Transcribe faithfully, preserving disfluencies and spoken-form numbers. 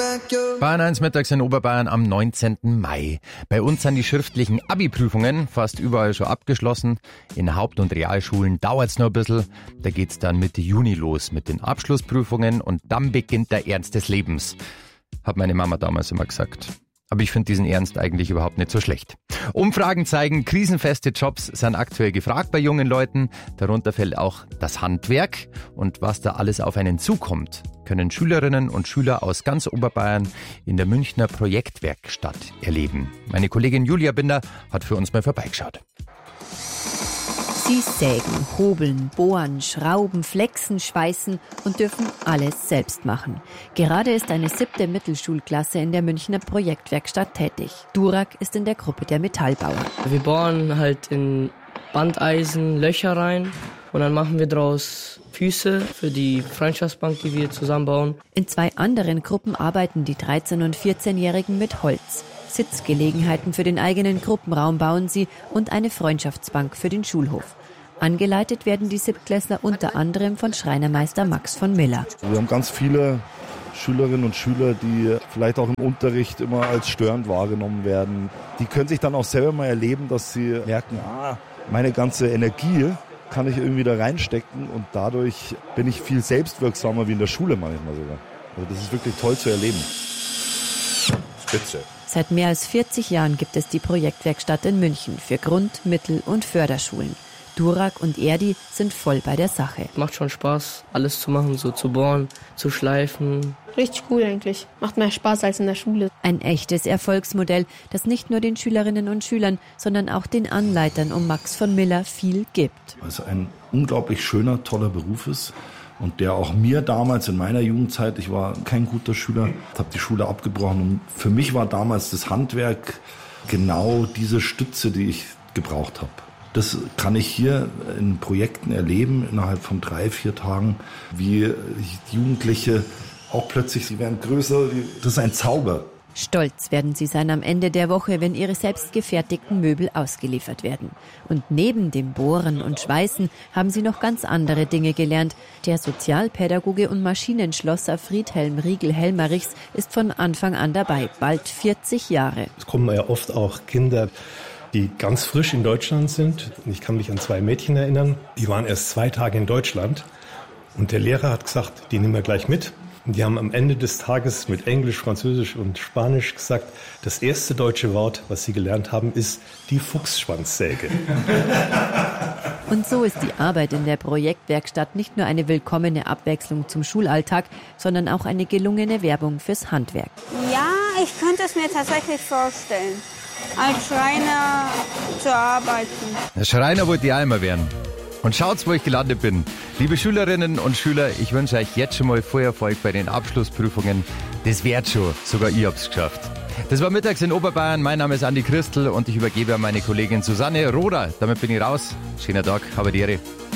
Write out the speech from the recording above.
Bayern eins mittags in Oberbayern am neunzehnten Mai. Bei uns sind die schriftlichen Abi-Prüfungen fast überall schon abgeschlossen. In Haupt- und Realschulen dauert's noch ein bisschen. Da geht's dann Mitte Juni los mit den Abschlussprüfungen und dann beginnt der Ernst des Lebens. Hat meine Mama damals immer gesagt. Aber ich finde diesen Ernst eigentlich überhaupt nicht so schlecht. Umfragen zeigen, krisenfeste Jobs sind aktuell gefragt bei jungen Leuten. Darunter fällt auch das Handwerk. Und was da alles auf einen zukommt, können Schülerinnen und Schüler aus ganz Oberbayern in der Münchner Projektwerkstatt erleben. Meine Kollegin Julia Binder hat für uns mal vorbeigeschaut. Sie sägen, hobeln, bohren, schrauben, flexen, schweißen und dürfen alles selbst machen. Gerade ist eine siebte Mittelschulklasse in der Münchner Projektwerkstatt tätig. Durak ist in der Gruppe der Metallbauer. Wir bohren halt in Bandeisen Löcher rein und dann machen wir daraus Füße für die Freundschaftsbank, die wir zusammenbauen. In zwei anderen Gruppen arbeiten die dreizehn- und vierzehnjährigen mit Holz. Sitzgelegenheiten für den eigenen Gruppenraum bauen sie und eine Freundschaftsbank für den Schulhof. Angeleitet werden die Siebtklässler unter anderem von Schreinermeister Max von Miller. Wir haben ganz viele Schülerinnen und Schüler, die vielleicht auch im Unterricht immer als störend wahrgenommen werden. Die können sich dann auch selber mal erleben, dass sie merken, ah, meine ganze Energie kann ich irgendwie da reinstecken und dadurch bin ich viel selbstwirksamer wie in der Schule manchmal sogar. Also das ist wirklich toll zu erleben. Spitze. Seit mehr als vierzig Jahren gibt es die Projektwerkstatt in München für Grund-, Mittel- und Förderschulen. Durak und Erdi sind voll bei der Sache. Macht schon Spaß, alles zu machen, so zu bohren, zu schleifen. Richtig cool eigentlich. Macht mehr Spaß als in der Schule. Ein echtes Erfolgsmodell, das nicht nur den Schülerinnen und Schülern, sondern auch den Anleitern um Max von Miller viel gibt. Also ein unglaublich schöner, toller Beruf ist. Und der auch mir damals in meiner Jugendzeit, ich war kein guter Schüler, habe die Schule abgebrochen. Und für mich war damals das Handwerk genau diese Stütze, die ich gebraucht habe. Das kann ich hier in Projekten erleben, innerhalb von drei, vier Tagen, wie Jugendliche auch plötzlich, sie werden größer. Das ist ein Zauber. Stolz werden sie sein am Ende der Woche, wenn ihre selbst gefertigten Möbel ausgeliefert werden. Und neben dem Bohren und Schweißen haben sie noch ganz andere Dinge gelernt. Der Sozialpädagoge und Maschinenschlosser Friedhelm Riegel-Helmerichs ist von Anfang an dabei, bald vierzig Jahre. Es kommen ja oft auch Kinder, die ganz frisch in Deutschland sind. Ich kann mich an zwei Mädchen erinnern, die waren erst zwei Tage in Deutschland. Und der Lehrer hat gesagt, die nehmen wir gleich mit. Und die haben am Ende des Tages mit Englisch, Französisch und Spanisch gesagt, das erste deutsche Wort, was sie gelernt haben, ist die Fuchsschwanzsäge. Und so ist die Arbeit in der Projektwerkstatt nicht nur eine willkommene Abwechslung zum Schulalltag, sondern auch eine gelungene Werbung fürs Handwerk. Ja, ich könnte es mir tatsächlich vorstellen, als Schreiner zu arbeiten. Der Schreiner wollte ich auch immer werden. Und schaut's, wo ich gelandet bin. Liebe Schülerinnen und Schüler, ich wünsche euch jetzt schon mal viel Erfolg bei den Abschlussprüfungen. Das wird schon, sogar ich hab's geschafft. Das war mittags in Oberbayern. Mein Name ist Andi Christel und ich übergebe an meine Kollegin Susanne Roder. Damit bin ich raus. Schöner Tag, habe die Ehre.